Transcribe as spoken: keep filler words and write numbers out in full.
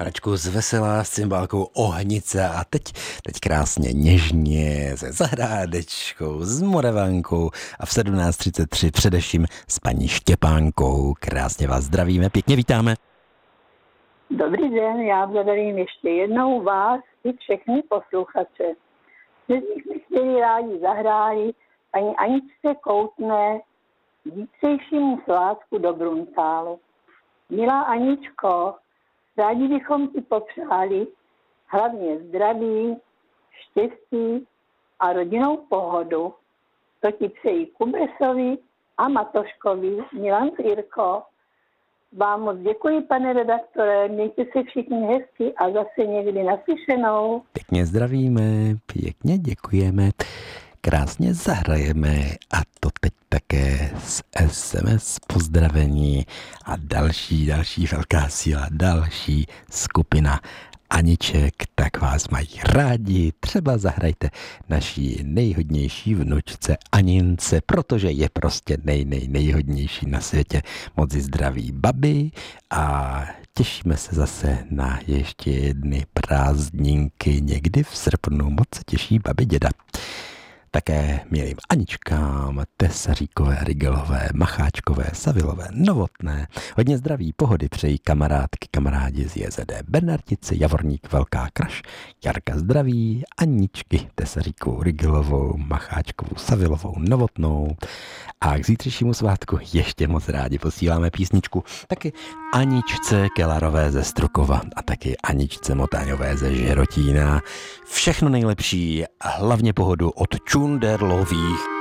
Hračku z Veselá s cymbálkou Ohnice a teď, teď krásně něžně se zahrádečkou, s Moravankou a v sedmnáct třicet tři především s paní Štěpánkou. Krásně vás zdravíme, pěkně vítáme. Dobrý den, já zdravím ještě jednou vás i všechny posluchače. Dnes bychom chtěli rádi zahráli paní Aničce Koutné zítřejšímu svátku do Bruntálu. Milá Aničko, rádi bychom ti popřáli hlavně zdraví, štěstí a rodinnou pohodu. To ti přeji Kubesovi a Matoškovi. Milan Jirko, vám moc děkuji, pane redaktore, mějte se všichni hezky a zase někdy naslyšenou. Pěkně zdravíme, pěkně děkujeme, krásně zahrajeme a to teď také z es em es pozdravení a další, další velká síla, další skupina Aniček, tak vás mají rádi, třeba zahrajte naší nejhodnější vnučce Anince, protože je prostě nej, nej, nejhodnější na světě. Moc zdraví babi a těšíme se zase na ještě jedny prázdninky někdy v srpnu. Moc se těší babi děda. Také milým Aničkám, Tesaříkové, Rigelové, Macháčkové, Savilové, Novotné. Hodně zdraví, pohody přejí kamarádky, kamarádi z jé zet dé Bernardice, Javorník, Velká Kraš, Jarka zdraví, Aničky, Tesaříkovou, Rigelovou, Macháčkovou, Savilovou, Novotnou. A k zítřejšímu svátku ještě moc rádi posíláme písničku taky Aničce Kelarové ze Strukova a taky Aničce Motáňové ze Žerotína. Všechno nejlepší a hlavně pohodu od Čunderlových.